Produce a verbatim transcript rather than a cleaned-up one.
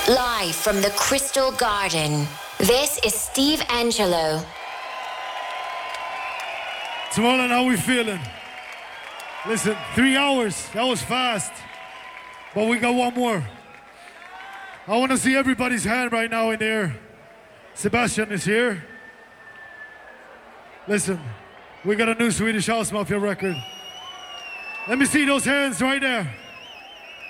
Live from the Crystal Garden, this is Steve Angello. Tomorrow, how we feeling? Listen, three hours, that was fast. But we got one more. I want to see everybody's hand right now in the air. Sebastian is here. Listen, we got a new Swedish House Mafia record. Let me see those hands right there.